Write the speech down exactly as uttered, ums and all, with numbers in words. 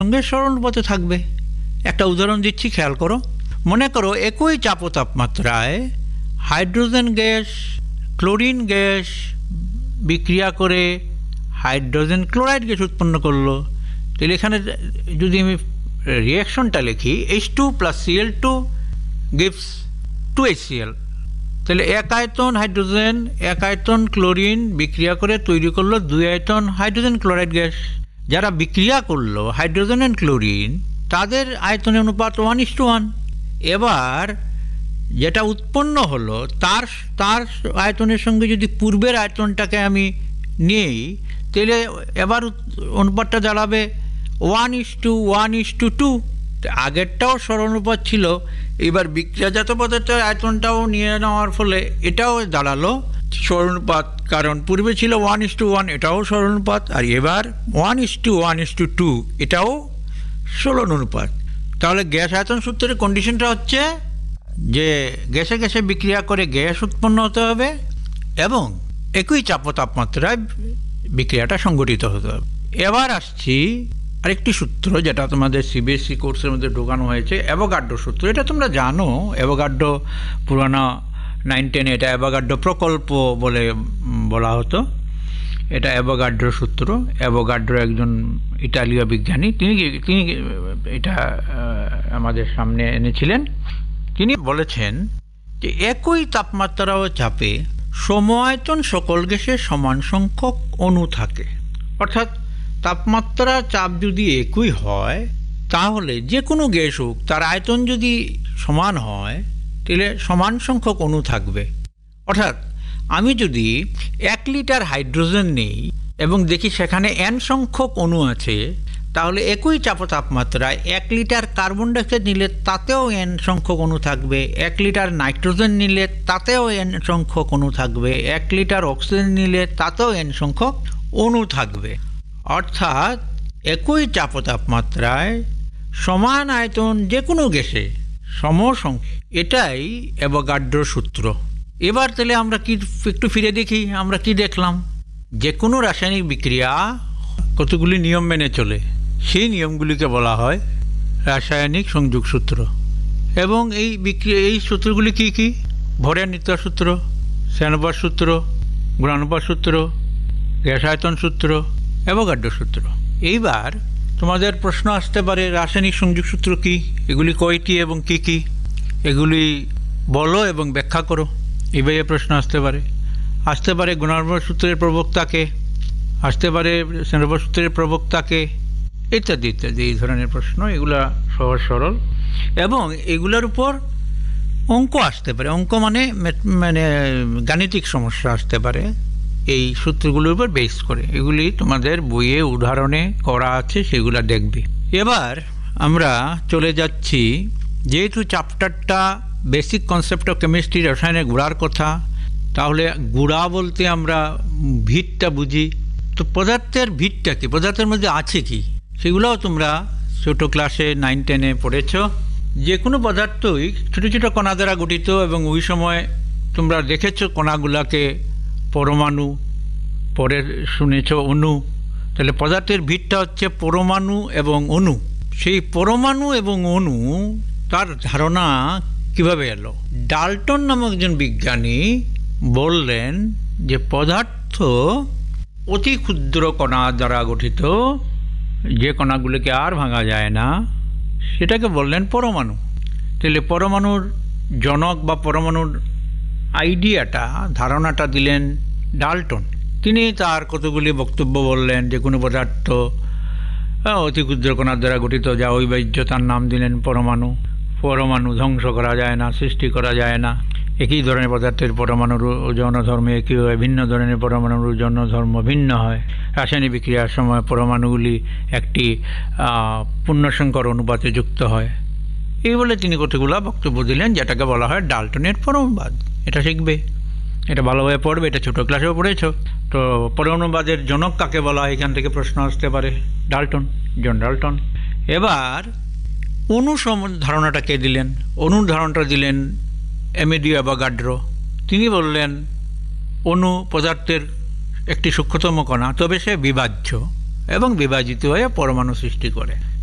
সঙ্গে সরলানুপাতে থাকবে। একটা উদাহরণ দিচ্ছি, খেয়াল করো। মনে করো একই চাপ ও তাপমাত্রায় হাইড্রোজেন গ্যাস ক্লোরিন গ্যাস বিক্রিয়া করে হাইড্রোজেন ক্লোরাইড গ্যাস উৎপন্ন করলো। তাহলে এখানে যদি আমি রিয়াকশনটা লিখি, H two plus CL two gives two H CL, তাহলে এক আয়তন হাইড্রোজেন এক আয়তন ক্লোরিন বিক্রিয়া করে তৈরি করলো দুই আয়তন হাইড্রোজেন ক্লোরাইড গ্যাস। যারা বিক্রিয়া করলো হাইড্রোজেন অ্যান্ড ক্লোরিন, তাদের আয়তনের অনুপাত ওয়ান ইস টু ওয়ান। এবার যেটা উৎপন্ন হলো তার তার আয়তনের সঙ্গে যদি পূর্বের আয়তনটাকে আমি নিই, তাহলে এবার অনুপাতটা দাঁড়াবে one is to one is to two. আগেরটাও সরলানুপাত ছিল, এবার বিক্রিয়াজাত পদার্থের আয়তনটাও নিয়ে নেওয়ার ফলে এটাও দাঁড়ালো সরলানুপাত, কারণ পূর্বে ছিল ওয়ান ইস টু ওয়ান, এটাও সরলানুপাত, আর এবার one is to one is to two, এটাও সরলানুপাত। তাহলে গ্যাস আয়তন সূত্রের কন্ডিশনটা হচ্ছে যে গ্যাসে গ্যাসে বিক্রিয়া করে গ্যাস উৎপন্ন হতে হবে এবং একই চাপ ও তাপমাত্রায় বিক্রিয়াটা সংঘটিত হতে হবে। এবার আসছি আরেকটি সূত্র, যেটা তোমাদের সিবিএসসি কোর্সের মধ্যে ঢোকানো হয়েছে, অ্যাভোগাড্রো সূত্র। এটা তোমরা জানো, অ্যাভোগাড্রো পুরানো নাইন টেনে এটা অ্যাভোগাড্রো প্রকল্প বলে বলা হতো। এটা অ্যাভোগাড্রো সূত্র। অ্যাভোগাড্রো একজন ইটালীয় বিজ্ঞানী, তিনি তিনি এটা আমাদের সামনে এনেছিলেন। তিনি বলেছেন যে একই তাপমাত্রা ও চাপে সম-আয়তন সকল গ্যাসের সমান সংখ্যক অণু থাকে। অর্থাৎ তাপমাত্রা চাপ যদি একই হয়, তাহলে যে কোনো গ্যাস হোক তার আয়তন যদি সমান হয়, তাহলে সমান সংখ্যক অণু থাকবে। অর্থাৎ আমি যদি এক লিটার হাইড্রোজেন নিই এবং দেখি সেখানে এন সংখ্যক অণু আছে, তাহলে একই চাপ ও তাপমাত্রায় এক লিটার কার্বন ডাইঅক্সাইড নিলে তাতেও এন সংখ্যক অণু থাকবে, এক লিটার নাইট্রোজেন নিলে তাতেও এন সংখ্যক অণু থাকবে, এক লিটার অক্সিজেন নিলে তাতেও এন সংখ্যক অণু থাকবে। অর্থাৎ একই চাপ ও তাপমাত্রায় সমান আয়তন যে কোনো গ্যাসে সমসংখ্যক, এটাই অ্যাভোগাড্রো সূত্র। এবার তাহলে আমরা কি একটু ফিরে দেখি, আমরা কি দেখলাম? যে কোনো রাসায়নিক বিক্রিয়া কতগুলি নিয়ম মেনে চলে, সেই নিয়মগুলিকে বলা হয় রাসায়নিক সংযোগ সূত্র। এবং এই বিক্রিয়া এই সূত্রগুলি কি কি? ভরের নিত্যতা সূত্র, শ্রেণীবদ্ধ সূত্র, গুণানুপাত সূত্র, গ্যাস আয়তন সূত্র, অ্যাভোগাড্রো সূত্র। এইবার তোমাদের প্রশ্ন আসতে পারে, রাসায়নিক সংযোগ সূত্র কি, এগুলি কয়টি এবং কি কি, এগুলি বলো এবং ব্যাখ্যা করো, এইভাবে প্রশ্ন আসতে পারে। আসতে পারে গুণানুপাত সূত্রের প্রবক্তাকে, আসতে পারে শ্রেণীবদ্ধ সূত্রের প্রবক্তাকে, ইত্যাদি ইত্যাদি এই ধরনের প্রশ্ন। এগুলা সহজ সরল এবং এগুলোর উপর অঙ্ক আসতে পারে। অঙ্ক মানে মানে গাণিতিক সমস্যা আসতে পারে এই সূত্রগুলোর উপর বেস করে। এগুলি তোমাদের বইয়ে উদাহরণে করা আছে, সেগুলো দেখবে। এবার আমরা চলে যাচ্ছি, যেহেতু চ্যাপ্টারটা বেসিক কনসেপ্ট অফ কেমিস্ট্রি, রসায়নের গুড়ার কথা, তাহলে গুড়া বলতে আমরা ভিতটা বুঝি। তো পদার্থের ভিতটা কি, পদার্থের মধ্যে আছে কি, সেগুলোও তোমরা ছোটো ক্লাসে নাইন টেনে পড়েছ। যে কোনো পদার্থই ছোটো ছোটো কণা দ্বারা গঠিত এবং ওই সময় তোমরা দেখেছ কণাগুলাকে পরমাণু, পরে শুনেছ অণু। তাহলে পদার্থের ভিতটা হচ্ছে পরমাণু এবং অণু। সেই পরমাণু এবং অণু তার ধারণা কিভাবে এলো? ডাল্টন নামক একজন বিজ্ঞানী বললেন যে পদার্থ অতি ক্ষুদ্র কণা দ্বারা গঠিত, যে কণাগুলিকে আর ভাঙা যায় না, সেটাকে বললেন পরমাণু। তাহলে পরমাণুর জনক বা পরমাণুর আইডিয়াটা, ধারণাটা দিলেন ডাল্টন। তিনি তার কতগুলি বক্তব্য বললেন, যে কোনো পদার্থ অতি ক্ষুদ্র কণার দ্বারা গঠিত, যা অবিভাজ্য, তার নাম দিলেন পরমাণু। পরমাণু ধ্বংস করা যায় না, সৃষ্টি করা যায় না। একই ধরনের পদার্থের পরমাণুর ওজন ধর্ম একই হয়, ভিন্ন ধরনের পরমাণুর ওজন ধর্ম ভিন্ন হয়। রাসায়নিক বিক্রিয়ার সময় পরমাণুগুলি একটি পূর্ণসংখ্যার অনুপাতে যুক্ত হয়। এই বলে তিনি কতগুলো বক্তব্য দিলেন, যেটাকে বলা হয় ডাল্টনের পরমাণুবাদ। এটা শিখবে, এটা ভালোভাবে পড়বে, এটা ছোটো ক্লাসেও পড়েছ। তো পরমাণুবাদের জনক কাকে বলা হয়, এখান থেকে প্রশ্ন আসতে পারে। Dalton, John Dalton. এবার অণু ধারণাটা কে দিলেন? অণুর ধারণাটা দিলেন অ্যামেডিও অ্যাভোগাড্রো। তিনি বললেন অণু পদার্থের একটি সূক্ষ্মতম কণা, তবে সে বিভাজ্য এবং বিভাজিত হয়ে পরমাণু সৃষ্টি করে।